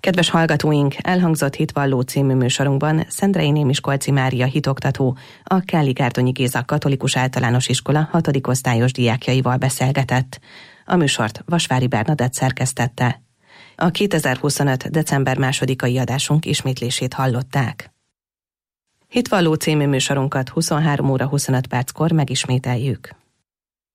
Kedves hallgatóink, elhangzott Hitvalló című műsorunkban Szendrei Némiskolczy Mária hitoktató, a Kelly-Gárdonyi Géza Katolikus Általános Iskola 6. osztályos diákjaival beszélgetett. A műsort Vasvári Bernadett szerkesztette. A 2025. december 2. adásunk ismétlését hallották. Hitvalló című műsorunkat 23 óra 25 perckor megismételjük.